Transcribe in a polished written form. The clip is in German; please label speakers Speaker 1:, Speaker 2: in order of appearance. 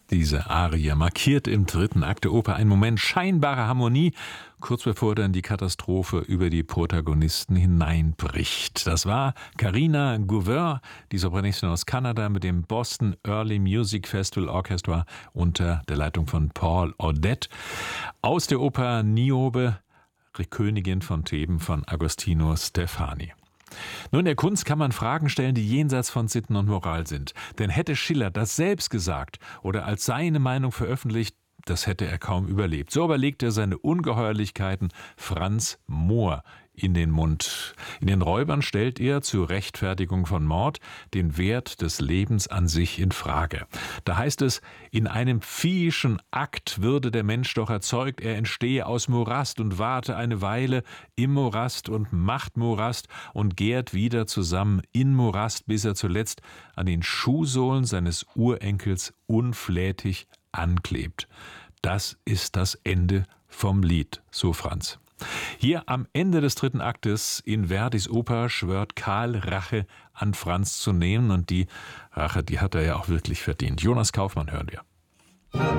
Speaker 1: Diese Arie markiert im dritten Akt der Oper einen Moment scheinbarer Harmonie, kurz bevor dann die Katastrophe über die Protagonisten hineinbricht. Das war Carina Gouveur, die Sopranistin aus Kanada, mit dem Boston Early Music Festival Orchestra unter der Leitung von Paul Audette aus der Oper Niobe, Königin von Theben von Agostino Stefani. Nun, in der Kunst kann man Fragen stellen, die jenseits von Sitten und Moral sind. Denn hätte Schiller das selbst gesagt oder als seine Meinung veröffentlicht, das hätte er kaum überlebt. So aber legt er seine Ungeheuerlichkeiten Franz Mohr in den Mund. In den Räubern stellt er zur Rechtfertigung von Mord den Wert des Lebens an sich in Frage. Da heißt es, in einem viehischen Akt würde der Mensch doch erzeugt, er entstehe aus Morast und warte eine Weile im Morast und macht Morast und gärt wieder zusammen in Morast, bis er zuletzt an den Schuhsohlen seines Urenkels unflätig anklebt. Das ist das Ende vom Lied, so Franz. Hier am Ende des dritten Aktes in Verdis Oper schwört Karl Rache an Franz zu nehmen, und die Rache, die hat er ja auch wirklich verdient. Jonas Kaufmann hören wir.